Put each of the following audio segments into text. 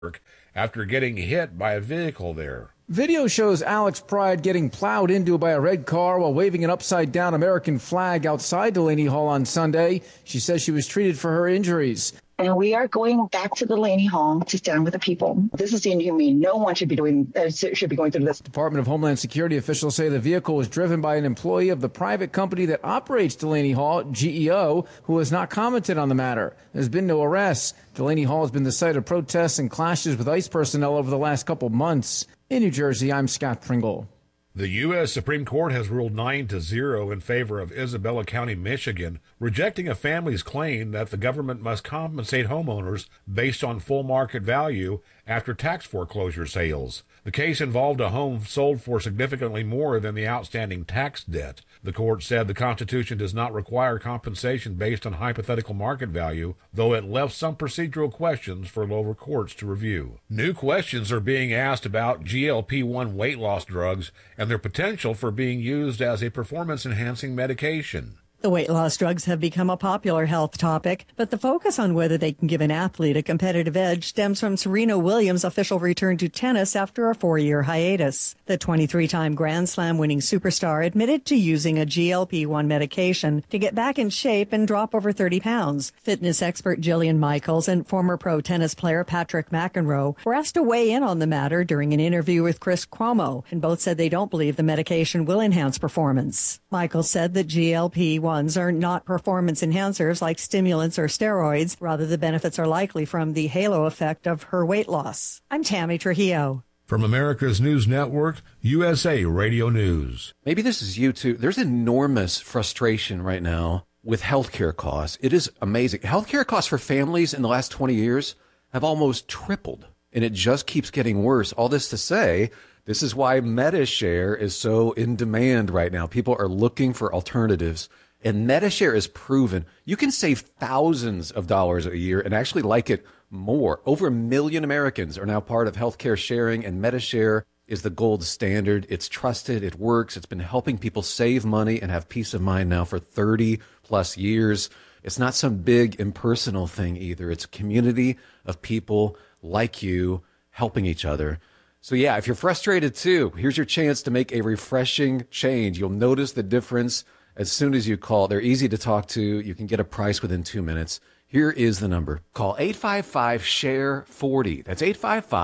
after getting hit by a vehicle there. Video shows Alex Pride getting plowed into by a red car while waving an upside-down American flag outside Delaney Hall on Sunday. She says she was treated for her injuries. And we are going back to Delaney Hall to stand with the people. This is inhumane. No one should be going through this. Department of Homeland Security officials say the vehicle was driven by an employee of the private company that operates Delaney Hall, GEO, who has not commented on the matter. There's been no arrests. Delaney Hall has been the site of protests and clashes with ICE personnel over the last couple months. In New Jersey, I'm Scott Pringle. The U.S. Supreme Court has ruled 9-0 in favor of Isabella County, Michigan, rejecting a family's claim that the government must compensate homeowners based on full market value after tax foreclosure sales. The case involved a home sold for significantly more than the outstanding tax debt. The court said the Constitution does not require compensation based on hypothetical market value, though it left some procedural questions for lower courts to review. New questions are being asked about GLP-1 weight loss drugs and their potential for being used as a performance-enhancing medication. The weight loss drugs have become a popular health topic, but the focus on whether they can give an athlete a competitive edge stems from Serena Williams' official return to tennis after a 4-year hiatus. The 23-time Grand Slam winning superstar admitted to using a GLP-1 medication to get back in shape and drop over 30 pounds. Fitness expert Jillian Michaels and former pro tennis player Patrick McEnroe were asked to weigh in on the matter during an interview with Chris Cuomo, and both said they don't believe the medication will enhance performance. Michaels said that GLP-1 are not performance enhancers like stimulants or steroids. Rather, the benefits are likely from the halo effect of her weight loss. I'm Tammy Trujillo. From America's News Network, USA Radio News. Maybe this is you too. There's enormous frustration right now with healthcare costs. It is amazing. Healthcare costs for families in the last 20 years have almost tripled, and it just keeps getting worse. All this to say, this is why MediShare is so in demand right now. People are looking for alternatives. And MediShare is proven you can save thousands of dollars a year and actually like it more. Over 1 million Americans are now part of healthcare sharing, and MediShare is the gold standard. It's trusted. It works. It's been helping people save money and have peace of mind now for 30 plus years. It's not some big impersonal thing either. It's a community of people like you helping each other. So yeah, if you're frustrated too, here's your chance to make a refreshing change. You'll notice the difference as soon as you call. They're easy to talk to. You can get a price within 2 minutes. Here is the number. Call 855-SHARE-40. That's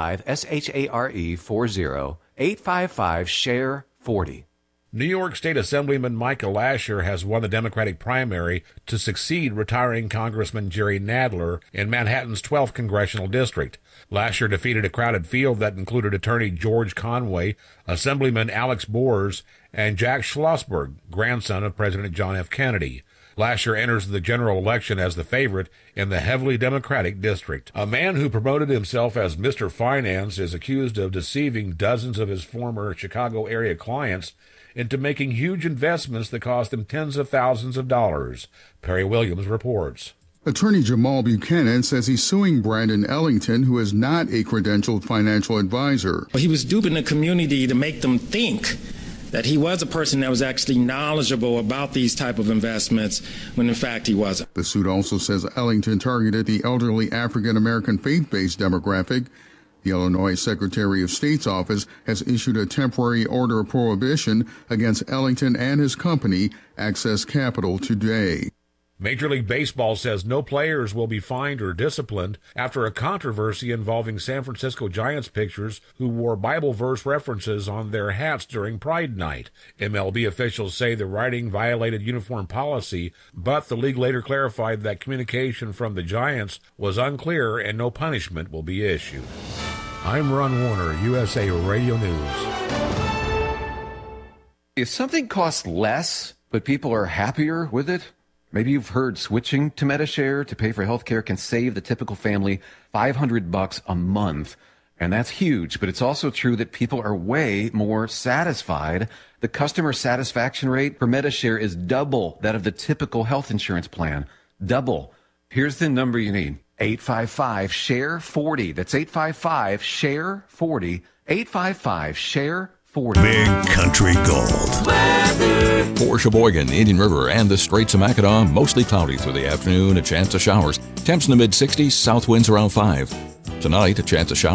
855-SHARE-40. 855-SHARE-40. New York State Assemblyman Michael Lasher has won the Democratic primary to succeed retiring Congressman Jerry Nadler in Manhattan's 12th Congressional District. Lasher defeated a crowded field that included Attorney George Conway, Assemblyman Alex Bors, and Jack Schlossberg, grandson of President John F. Kennedy. Lasher enters the general election as the favorite in the heavily Democratic district. A man who promoted himself as Mr. Finance is accused of deceiving dozens of his former Chicago area clients into making huge investments that cost them tens of thousands of dollars. Perry Williams reports. Attorney Jamal Buchanan says he's suing Brandon Ellington, who is not a credentialed financial advisor. He was duping the community to make them think that he was a person that was actually knowledgeable about these type of investments, when in fact he wasn't. The suit also says Ellington targeted the elderly African-American faith-based demographic. The Illinois Secretary of State's office has issued a temporary order of prohibition against Ellington and his company, Access Capital, today. Major League Baseball says no players will be fined or disciplined after a controversy involving San Francisco Giants pitchers who wore Bible verse references on their hats during Pride Night. MLB officials say the writing violated uniform policy, but the league later clarified that communication from the Giants was unclear and no punishment will be issued. I'm Ron Warner, USA Radio News. If something costs less, but people are happier with it, maybe you've heard switching to MediShare to pay for healthcare can save the typical family $500 a month. And that's huge, but it's also true that people are way more satisfied. The customer satisfaction rate for MediShare is double that of the typical health insurance plan. Double. Here's the number you need. 855-SHARE-40. That's 855-SHARE-40. 855-SHARE-40. Big Country Gold. For Sheboygan, Indian River, and the Straits of Mackinac, mostly cloudy through the afternoon, a chance of showers. Temps in the mid-60s, south winds around 5. Tonight, a chance of showers.